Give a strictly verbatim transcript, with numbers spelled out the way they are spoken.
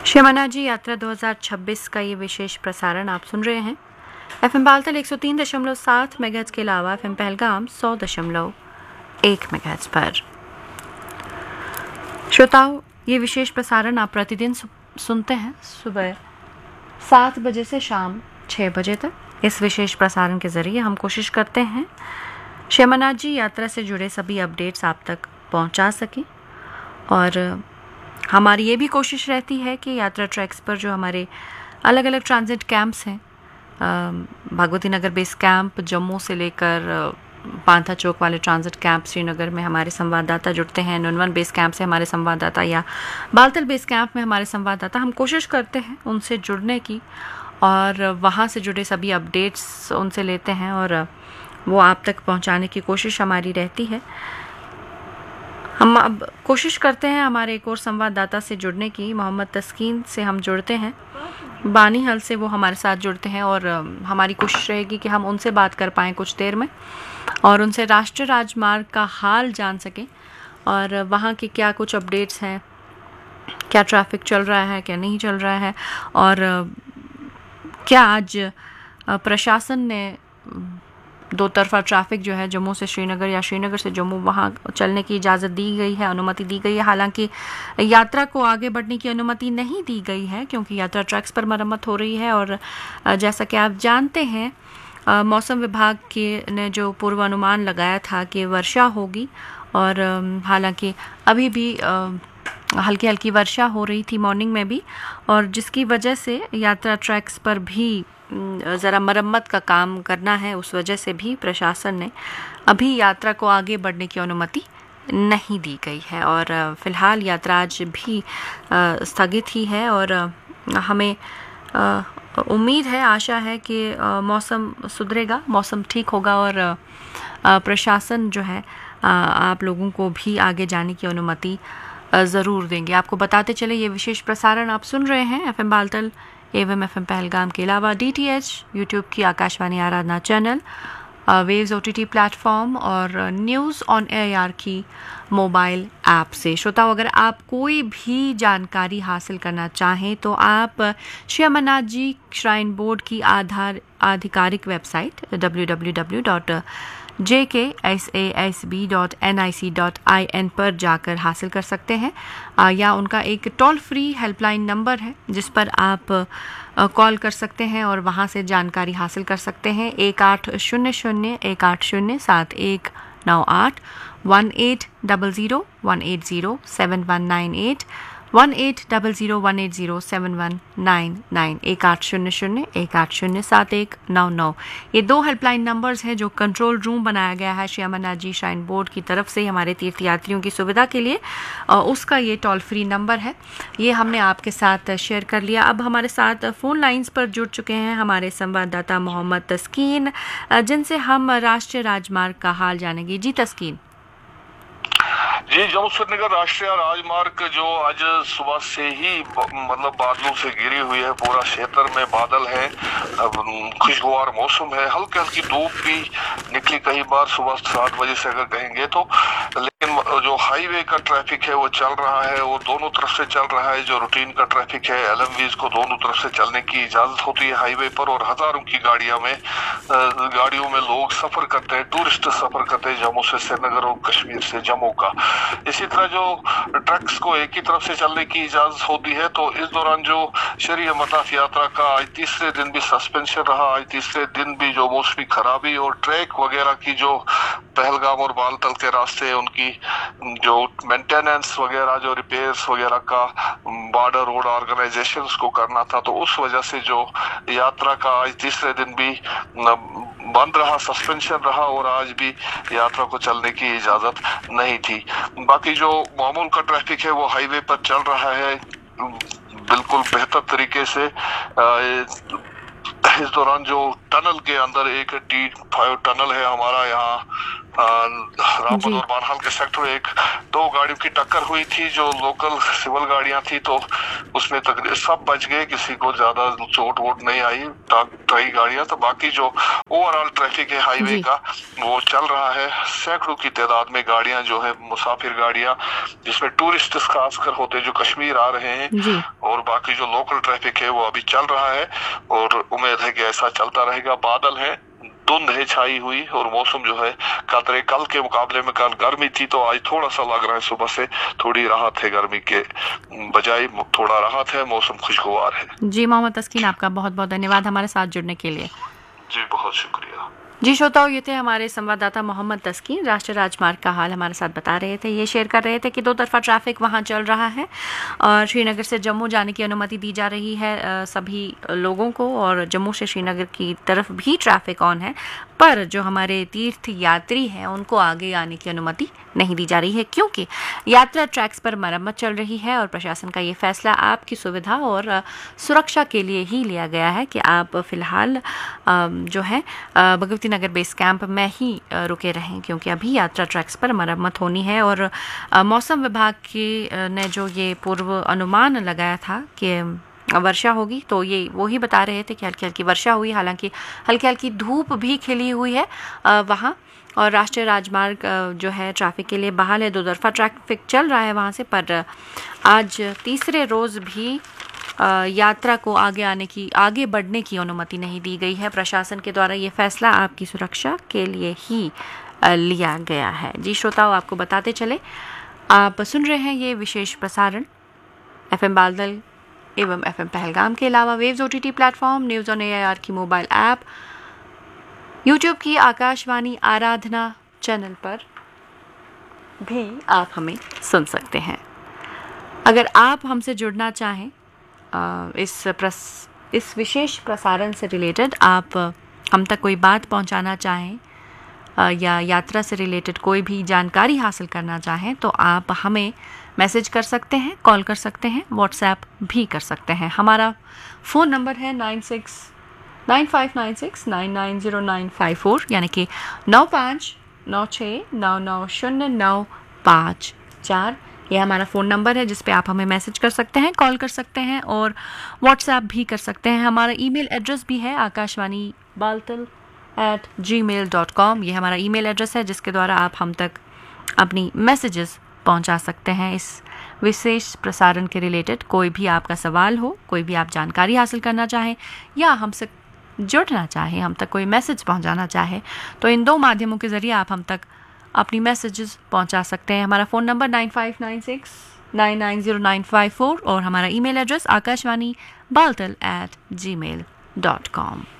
श्यामना जी यात्रा दो हज़ार छब्बीस का ये विशेष प्रसारण आप सुन रहे हैं एफएम बालतल एक सौ तीन दशमलव सात मेगाहर्ट्ज़ के अलावा एफएम पहलगाम सौ दशमलव एक मेगाहर्ट्ज़ पर। श्रोताओं, ये विशेष प्रसारण आप प्रतिदिन सुनते हैं सुबह सात बजे से शाम छः बजे तक। इस विशेष प्रसारण के ज़रिए हम कोशिश करते हैं श्यामना जी यात्रा से जुड़े सभी अपडेट्स आप तक पहुंचा सकें, और हमारी ये भी कोशिश रहती है कि यात्रा ट्रैक्स पर जो हमारे अलग अलग ट्रांजिट कैंप्स हैं, भगवती नगर बेस कैंप जम्मू से लेकर पांथा चौक वाले ट्रांजिट कैंप श्रीनगर में हमारे संवाददाता जुड़ते हैं, नुनवन बेस कैंप से हमारे संवाददाता या बालतल बेस कैंप में हमारे संवाददाता, हम कोशिश करते हैं उनसे जुड़ने की और वहाँ से जुड़े सभी अपडेट्स उनसे लेते हैं और वो आप तक पहुँचाने की कोशिश हमारी रहती है। हम अब कोशिश करते हैं हमारे एक और संवाददाता से जुड़ने की। मोहम्मद तस्कीन से हम जुड़ते हैं, बानी हल से वो हमारे साथ जुड़ते हैं और हमारी कोशिश रहेगी कि हम उनसे बात कर पाएँ कुछ देर में और उनसे राष्ट्रीय राजमार्ग का हाल जान सकें और वहाँ के क्या कुछ अपडेट्स हैं, क्या ट्रैफिक चल रहा है, क्या नहीं चल रहा है, और क्या आज प्रशासन ने दो तरफा ट्रैफिक जो है जम्मू से श्रीनगर या श्रीनगर से जम्मू वहाँ चलने की इजाज़त दी गई है, अनुमति दी गई है। हालांकि यात्रा को आगे बढ़ने की अनुमति नहीं दी गई है क्योंकि यात्रा ट्रैक्स पर मरम्मत हो रही है और जैसा कि आप जानते हैं मौसम विभाग के ने जो पूर्वानुमान लगाया था कि वर्षा होगी, और हालांकि अभी भी हल्की हल्की वर्षा हो रही थी मॉर्निंग में भी, और जिसकी वजह से यात्रा ट्रैक्स पर भी ज़रा मरम्मत का काम करना है, उस वजह से भी प्रशासन ने अभी यात्रा को आगे बढ़ने की अनुमति नहीं दी गई है और फ़िलहाल यात्रा आज भी स्थगित ही है। और हमें उम्मीद है, आशा है कि मौसम सुधरेगा, मौसम ठीक होगा और प्रशासन जो है आप लोगों को भी आगे जाने की अनुमति ज़रूर देंगे। आपको बताते चले ये विशेष प्रसारण आप सुन रहे हैं एफएम बालतल एवं एफएम पहलगाम के अलावा डीटीएच, यूट्यूब की आकाशवाणी आराधना चैनल, वेव्स ओटीटी प्लेटफॉर्म और न्यूज़ ऑन एआईआर की मोबाइल ऐप से। श्रोताओं, अगर आप कोई भी जानकारी हासिल करना चाहें तो आप श्यामना जी श्राइन बोर्ड की आधार आधिकारिक website W W W dot J के S A S B dot N I C dot I N पर जाकर हासिल कर सकते हैं, या उनका एक टोल फ्री हेल्पलाइन नंबर है जिस पर आप कॉल कर सकते हैं और वहां से जानकारी हासिल कर सकते हैं। एक आठ शून्य शून्य एक आठ शून्य सात एक नौ आठ one eight double zero one eight zero seven one nine eight one eight double zero one eight zero seven one nine nine एक आठ शून्य शून्य एक आठ शून्य सात एक नौ नौ। ये दो हेल्पलाइन नंबर्स हैं जो कंट्रोल रूम बनाया गया है श्यामना जी श्राइन बोर्ड की तरफ से हमारे तीर्थयात्रियों की सुविधा के लिए, उसका ये टोल फ्री नंबर है। ये हमने आपके साथ शेयर कर लिया। अब हमारे साथ फ़ोन लाइन्स पर जुड़ चुके हैं हमारे संवाददाता मोहम्मद तस्कीन, जिनसे हम राष्ट्रीय राजमार्ग का हाल जानेंगे। जी तस्कीन। जी, जम्मू श्रीनगर राष्ट्रीय राजमार्ग जो आज सुबह से ही मतलब बादलों से घिरी हुई है, पूरा क्षेत्र में बादल है, खुशगवार मौसम है, हल्की हल्की धूप भी निकली कई बार सुबह सात बजे से अगर कहेंगे तो, लेकिन जो हाईवे का ट्रैफिक है वो चल रहा है, वो दोनों तरफ से चल रहा है। जो रूटीन का ट्रैफिक है एलएमवीज को दोनों तरफ से चलने की इजाजत होती है हाईवे पर, और हजारों की गाड़ियां में गाड़ियों में लोग सफर करते हैं, टूरिस्ट सफर करते हैं जम्मू से श्रीनगर और कश्मीर से जम्मू का। इसी तरह जो ट्रक्स को एक ही तरफ से चलने की इजाजत होती है, तो इस दौरान जो शरई अमरनाथ यात्रा का आज तीसरे दिन भी सस्पेंशन रहा, आज तीसरे दिन भी जो मौसमी खराबी और ट्रैक वगैरह की जो पहलगाम और बालतल के रास्ते उनकी जो मेंटेनेंस वगैरह, जो रिपेयर्स वगैरह का बॉर्डर रोड ऑर्गेनाइजेशन को करना था, तो उस वजह से जो यात्रा का आज तीसरे दिन भी बंद रहा, सस्पेंशन रहा और आज भी यात्रा को चलने की इजाजत नहीं थी। बाकी जो मामूल का ट्रैफिक है वो हाईवे पर चल रहा है बिल्कुल बेहतर तरीके से। इस दौरान जो टनल के अंदर एक टी फाइव टनल है हमारा यहाँ रामबन और बारहाल के सेक्टर एक, दो गाड़ियों की टक्कर हुई थी जो लोकल सिविल गाड़ियां थी, तो उसमें तकरीबन सब बच गए, किसी को ज्यादा चोट वोट नहीं आई कई गाड़ियां। तो बाकी जो ओवरऑल ट्रैफिक है हाईवे का वो चल रहा है, सैकड़ों की तादाद में गाड़ियां जो है मुसाफिर गाड़ियां जिसमें टूरिस्ट खासकर होते जो कश्मीर आ रहे हैं, और बाकी जो लोकल ट्रैफिक है वो अभी चल रहा है और उम्मीद है कि ऐसा चलता रहेगा। बादल है, धुंध है छाई हुई और मौसम जो है कतरे कल के मुकाबले में, कल गर्मी थी तो आज थोड़ा सा लग रहा है सुबह से थोड़ी राहत है, गर्मी के बजाय थोड़ा राहत है, मौसम खुशगवार है। जी मोहम्मद तस्कीन, आपका बहुत बहुत धन्यवाद हमारे साथ जुड़ने के लिए। जी बहुत शुक्रिया। जी श्रोताओं, ये थे हमारे संवाददाता मोहम्मद तस्कीन, राष्ट्रीय राजमार्ग का हाल हमारे साथ बता रहे थे। ये शेयर कर रहे थे कि दो तरफा ट्रैफिक वहाँ चल रहा है और श्रीनगर से जम्मू जाने की अनुमति दी जा रही है सभी लोगों को, और जम्मू से श्रीनगर की तरफ भी ट्रैफिक ऑन है, पर जो हमारे तीर्थ यात्री हैं उनको आगे आने की अनुमति नहीं दी जा रही है क्योंकि यात्रा ट्रैक्स पर मरम्मत चल रही है और प्रशासन का ये फैसला आपकी सुविधा और सुरक्षा के लिए ही लिया गया है कि आप फिलहाल जो है भगवती नगर बेस कैंप में ही रुके रहें, क्योंकि अभी यात्रा ट्रैक्स पर मरम्मत होनी है। और मौसम विभाग की ने जो ये पूर्व अनुमान लगाया था कि वर्षा होगी, तो ये वो ही बता रहे थे कि हल्की हल्की वर्षा हुई, हालांकि हल्की हल्की धूप भी खिली हुई है वहाँ, और राष्ट्रीय राजमार्ग जो है ट्रैफिक के लिए बहाल है, दो तरफा ट्रैफिक चल रहा है वहाँ से। पर आज तीसरे रोज़ भी यात्रा को आगे आने की आगे बढ़ने की अनुमति नहीं दी गई है। प्रशासन के द्वारा ये फैसला आपकी सुरक्षा के लिए ही लिया गया है। जी श्रोताओं, आपको बताते चले, आप सुन रहे हैं ये विशेष प्रसारण एफ एम बालदल एवं एफ एम पहलगाम के अलावा waves OTT platform, news on AIR की मोबाइल ऐप, यूट्यूब की आकाशवाणी आराधना चैनल पर भी आप हमें सुन सकते हैं। अगर आप हमसे जुड़ना चाहें इस प्रस इस विशेष प्रसारण से रिलेटेड, आप हम तक कोई बात पहुंचाना चाहें या यात्रा से रिलेटेड कोई भी जानकारी हासिल करना चाहें, तो आप हमें मैसेज कर सकते हैं, कॉल कर सकते हैं, व्हाट्सएप भी कर सकते हैं। हमारा फ़ोन नंबर है nine six nine five nine six nine nine zero nine five four, यानी कि नौ पाँच नौ छः नौ नौ शून्य नौ पाँच चार। यह हमारा फ़ोन नंबर है जिस पे आप हमें मैसेज कर सकते हैं, कॉल कर सकते हैं और व्हाट्सएप भी कर सकते हैं। हमारा ईमेल एड्रेस भी है आकाशवाणी बालतल एट जी मेल डॉट कॉम। ये हमारा ईमेल एड्रेस है जिसके द्वारा आप हम तक अपनी मैसेजेस पहुंचा सकते हैं। इस विशेष प्रसारण के रिलेटेड कोई भी आपका सवाल हो, कोई भी आप जानकारी हासिल करना चाहें या हमसे जुड़ना चाहें, हम तक कोई मैसेज पहुंचाना चाहे, तो इन दो माध्यमों के ज़रिए आप हम तक अपनी मैसेजेस पहुंचा सकते हैं। हमारा phone number nine five nine six nine nine zero nine five four और हमारा email address Akashvani Baltal eight जी मेल डॉट कॉम।